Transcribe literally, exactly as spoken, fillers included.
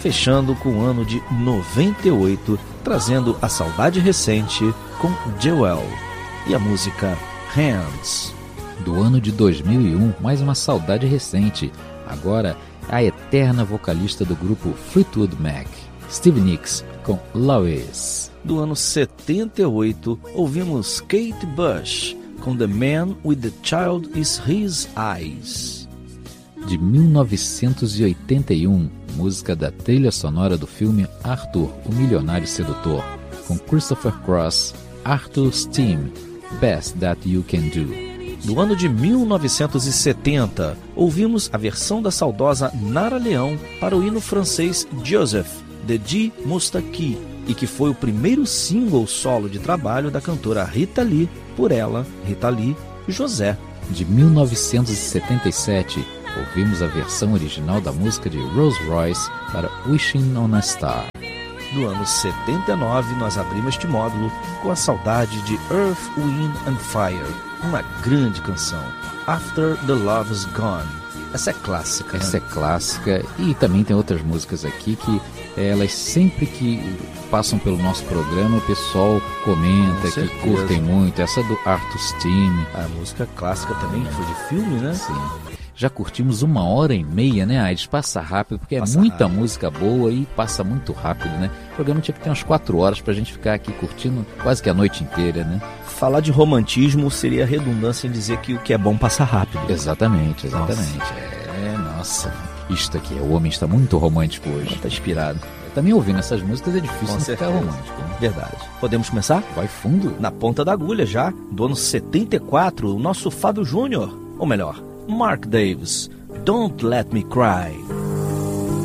fechando com o ano de noventa e oito, trazendo a saudade recente com Jewel e a música Hands. Do ano de dois mil e um, mais uma saudade recente, agora a eterna vocalista do grupo Fleetwood Mac, Stevie Nicks, com Lois. Do ano setenta e oito, ouvimos Kate Bush com The Man with the Child is His Eyes. De mil novecentos e oitenta e um, música da trilha sonora do filme Arthur, o Milionário Sedutor, com Christopher Cross, Arthur's Theme, Best That You Can Do. Do ano de mil novecentos e setenta, ouvimos a versão da saudosa Nara Leão para o hino francês Joseph, de Guy Moustaki, e que foi o primeiro single solo de trabalho da cantora Rita Lee, por ela, Rita Lee, José. De mil novecentos e setenta e sete, ouvimos a versão original da música de Rose Royce para Wishing on a Star. Do ano setenta e nove, nós abrimos este módulo com a saudade de Earth, Wind and Fire, uma grande canção, After the Love's Gone. Essa é clássica. Essa né? é clássica, e também tem outras músicas aqui que elas sempre que passam pelo nosso programa o pessoal comenta que curtem muito. Essa do Arthur's Theme. A música clássica também foi de filme, né? Sim. Já curtimos uma hora e meia, né, Aires? Passa rápido, porque passa é muita rápido. música boa e passa muito rápido, né? O programa tinha que ter umas quatro horas pra gente ficar aqui curtindo quase que a noite inteira, né? Falar de romantismo seria redundância em dizer que o que é bom passa rápido. Exatamente, exatamente. Nossa. É, nossa, isto aqui, o homem está muito romântico hoje. Está inspirado. Também ouvindo essas músicas é difícil Com não certeza. ficar romântico, né? Verdade. Podemos começar? Vai fundo. Na ponta da agulha já, do ano setenta e quatro, o nosso Fábio Júnior, ou melhor, Mark Davis, Don't Let Me Cry.